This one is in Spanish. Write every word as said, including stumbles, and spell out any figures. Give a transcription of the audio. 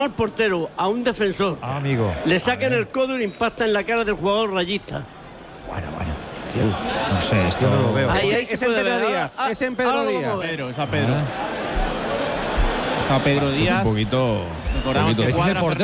al portero, a un defensor, Ah, amigo. le saquen el codo y le impactan en la cara del jugador rayista. Bueno, bueno. No sé, esto Yo no lo veo. Ahí, ahí Es, se es en puede Pedro ver. Díaz. Ah, Es en ahora Pedro lo Díaz. vamos a ver. Pedro, es a Pedro. Ah. Es a Pedro Esto es Díaz. un poquito. Recordamos poquito- que Ese es el cuadra portero